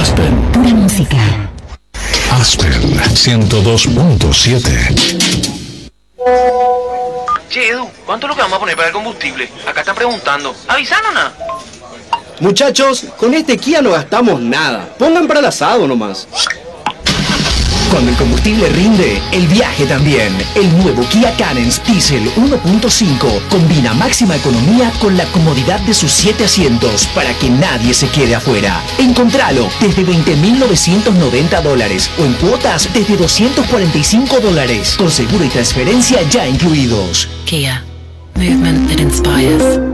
Aspen. Pura música. Aspen 102.7. Che, Edu, ¿cuánto es lo que vamos a poner para el combustible? Acá están preguntando. ¿Avisaron nada? Muchachos, con este Kia no gastamos nada. Pongan para el asado nomás. Cuando el combustible rinde, el viaje también. El nuevo Kia Carens Diesel 1.5 combina máxima economía con la comodidad de sus 7 asientos para que nadie se quede afuera. Encontralo desde $20,990 o en cuotas desde $245 con seguro y transferencia ya incluidos. Kia. Movement that inspires.